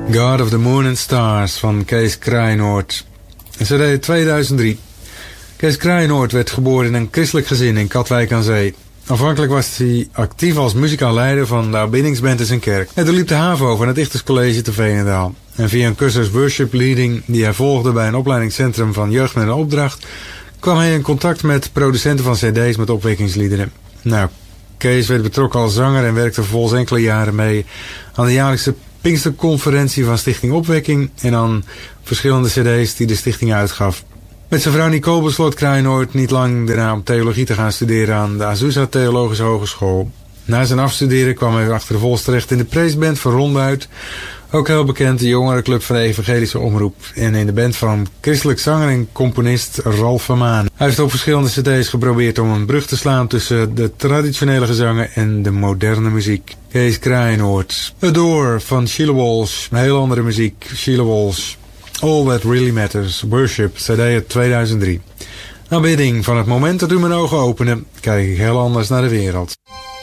God of the Moon and Stars van Kees Kraaienoord. CD 2003. Kees Kraaienoord werd geboren in een christelijk gezin in Katwijk aan Zee. Aanvankelijk was hij actief als muzikaal leider van de aanbiddingsband in zijn kerk. Hij doorliep de HAVO van het Dichterscollege te Veenendaal. En via een cursus worship leading die hij volgde bij een opleidingscentrum van Jeugd met een Opdracht, kwam hij in contact met producenten van cd's met opwekkingsliederen. Nou, Kees werd betrokken als zanger en werkte vervolgens enkele jaren mee aan de jaarlijkse Pinksterconferentie van Stichting Opwekking en aan verschillende cd's die de stichting uitgaf. Met zijn vrouw Nicole besloot Kraaienoord niet lang daarna om theologie te gaan studeren aan de Azusa Theologische Hogeschool. Na zijn afstuderen kwam hij achtervolgens terecht in de praiseband van Ronduit, ook heel bekend de jongerenclub van de Evangelische Omroep, en in de band van christelijk zanger en componist Ralf van Maan. Hij heeft op verschillende cd's geprobeerd om een brug te slaan tussen de traditionele gezangen en de moderne muziek. Kees Kraaienoord. Adore van Sheila Walsh, heel andere muziek, Sheila Walsh. All That Really Matters, Worship, CD 2003. Aanbidding, van het moment dat u mijn ogen openen, kijk ik heel anders naar de wereld.